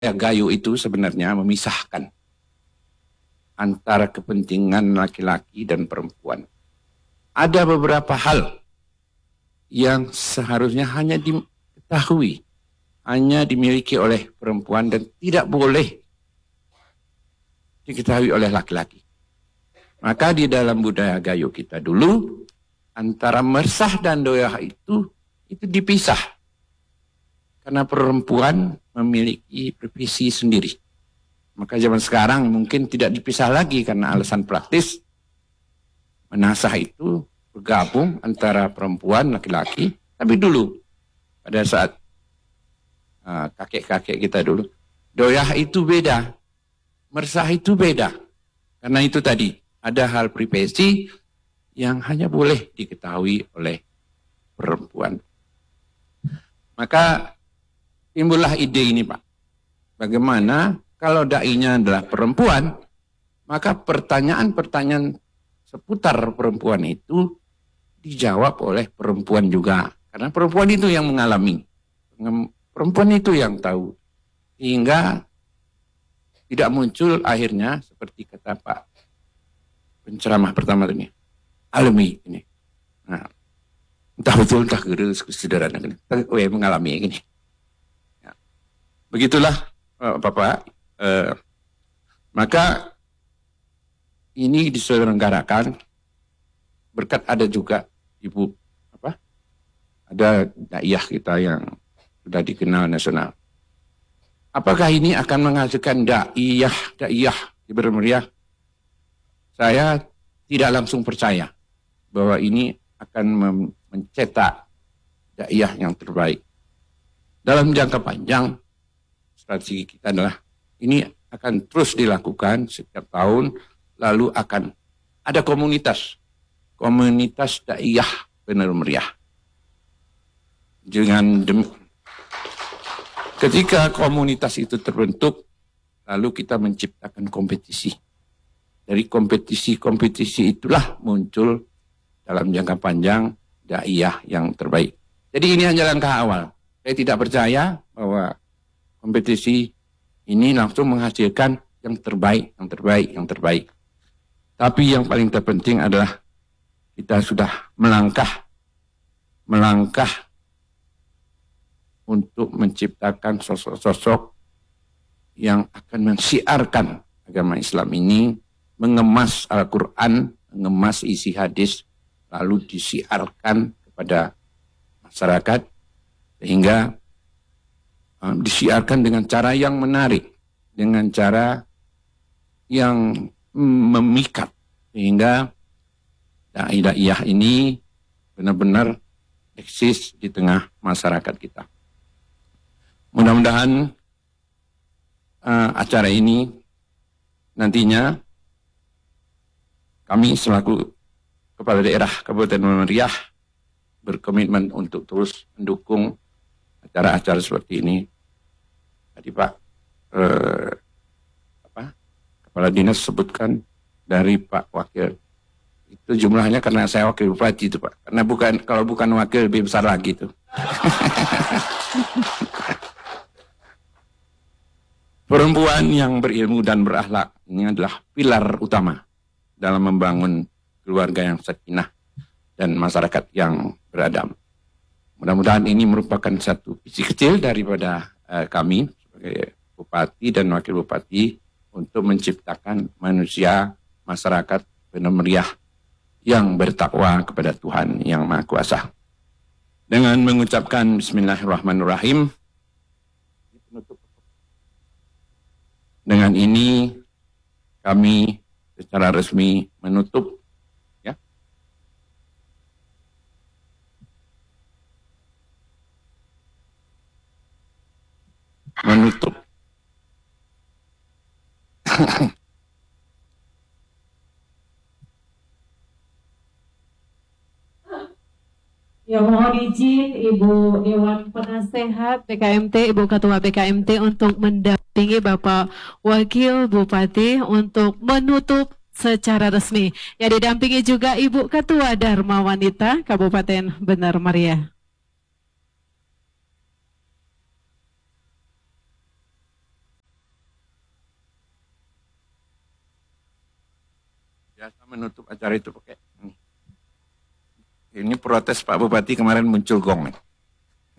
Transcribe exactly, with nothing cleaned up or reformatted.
Gayo itu sebenarnya memisahkan antara kepentingan laki-laki dan perempuan. Ada beberapa hal yang seharusnya hanya diketahui, hanya dimiliki oleh perempuan dan tidak boleh diketahui oleh laki-laki. Maka di dalam budaya Gayo kita dulu, antara mersah dan doyah itu itu dipisah. Karena perempuan memiliki profesi sendiri. Maka zaman sekarang mungkin tidak dipisah lagi karena alasan praktis. Menasah itu bergabung antara perempuan, laki-laki. Tapi dulu, pada saat uh, kakek-kakek kita dulu, doyah itu beda. Mersah itu beda. Karena itu tadi, ada hal privasi yang hanya boleh diketahui oleh perempuan. Maka timbullah ide ini, Pak. Bagaimana kalau da'inya adalah perempuan, maka pertanyaan-pertanyaan seputar perempuan itu dijawab oleh perempuan juga. Karena perempuan itu yang mengalami. Perempuan itu yang tahu. Sehingga tidak muncul akhirnya, seperti kata Pak penceramah pertama ini, alami ini. Nah, entah betul, entah kira, saudara ini. mengalami ini. Begitulah Bapak, eh, maka ini diselenggarakan berkat ada juga Ibu apa? Ada daiyah kita yang sudah dikenal nasional. Apakah ini akan menghasilkan daiyah daiyah di Bermeriah? Saya tidak langsung percaya bahwa ini akan mencetak daiyah yang terbaik. Dalam jangka panjang, strategi kita adalah ini akan terus dilakukan setiap tahun, lalu akan ada komunitas, komunitas daiyah Benar Meriah. Dengan demi, ketika komunitas itu terbentuk, lalu kita menciptakan kompetisi. Dari kompetisi-kompetisi itulah muncul dalam jangka panjang daiyah yang terbaik. Jadi ini hanya langkah awal. Saya tidak percaya bahwa kompetisi ini langsung menghasilkan yang terbaik, yang terbaik, yang terbaik. Tapi yang paling terpenting adalah kita sudah melangkah, melangkah untuk menciptakan sosok-sosok yang akan mensiarkan agama Islam ini, mengemas Al-Quran, mengemas isi hadis, lalu disiarkan kepada masyarakat, sehingga disiarkan dengan cara yang menarik, dengan cara yang memikat, sehingga da'i-da'iyah ini benar-benar eksis di tengah masyarakat kita. Mudah-mudahan uh, acara ini nantinya kami selaku Kepala Daerah Kabupaten Meriah berkomitmen untuk terus mendukung acara-acara seperti ini. Tadi Pak eh, apa, Kepala Dinas sebutkan dari Pak Wakil. Itu jumlahnya karena saya Wakil Bupati itu Pak. Karena bukan, kalau bukan Wakil lebih besar lagi itu. Perempuan yang berilmu dan berakhlak ini adalah pilar utama dalam membangun keluarga yang sakinah dan masyarakat yang beradab. Mudah-mudahan ini merupakan satu visi kecil daripada uh, kami sebagai Bupati dan Wakil Bupati untuk menciptakan manusia, masyarakat Benar Meriah yang bertakwa kepada Tuhan Yang Maha Kuasa. Dengan mengucapkan Bismillahirrahmanirrahim, dengan ini kami secara resmi menutup ya, menutup Ya, mohon izin Ibu Dewan Penasehat B K M T, Ibu Ketua B K M T untuk mendampingi Bapak Wakil Bupati untuk menutup secara resmi. Ya, didampingi juga Ibu Ketua Dharma Wanita Kabupaten Benar Meriah. biasa menutup acara itu pakai ini. Ini protes Pak Bupati kemarin muncul gong nih.